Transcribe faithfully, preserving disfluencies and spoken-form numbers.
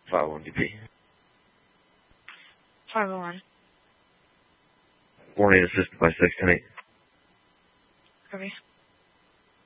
five oh one D P. five oh one. Warning assisted by six ten eight. Copy.